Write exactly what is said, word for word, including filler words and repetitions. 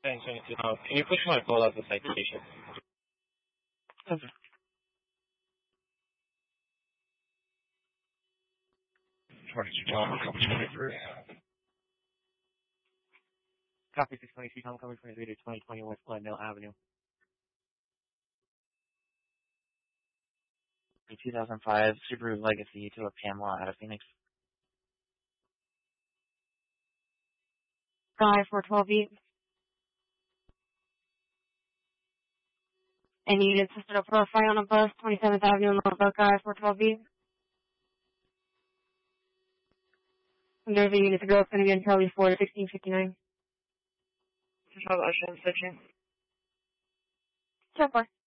ten twenty-two. Uh, can you push my call as a citation? Okay. twenty-two Tom, company twenty-three. Copy six twenty-three, Tom Company twenty-three to twenty twenty West Glendale Avenue. A two thousand five Subaru Legacy to a Pamela out of Phoenix. Sky four twelve eight. Any units listed up for a fire on a bus, twenty-seventh Avenue in Lubbock, Sky four twelve eight. And there's a unit to go, it's going to be on Charlie four, sixteen fifty-nine. Chicago Ocean, searching. So far.